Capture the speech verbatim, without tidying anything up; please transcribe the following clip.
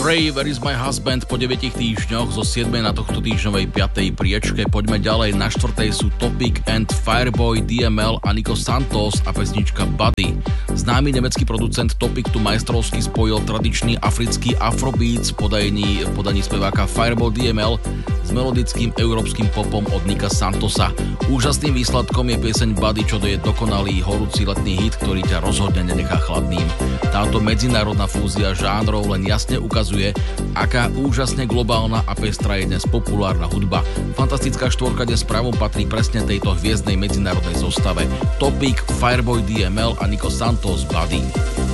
Ray, Where is my husband po deviatich týždňoch zo siedmej na tohto týždňovej piatej priečke. Poďme ďalej, na štvrtej sú Topic and Fireboy, D M L a Nico Santos a pesnička Buddy. Známy nemecký producent Topic tu majstrovsky spojil tradičný africký afrobeat v podaní, v podaní speváka Fireboy D M L s melodickým európskym popom od Nika Santosa. Úžasným výsledkom je pieseň Buddy, čo je dokonalý horúci letný hit, ktorý ťa rozhodne nenechá chladným. Táto medzinárodná fúzia žánrov len jasne ukazuje, aká úžasne globálna a pestrá je dnes populárna hudba. Fantastická štvorka dnes právom patrí presne tejto hviezdnej medzinárodnej zostave. Topic, Fireboy D M L a Nico Santos, Buddy.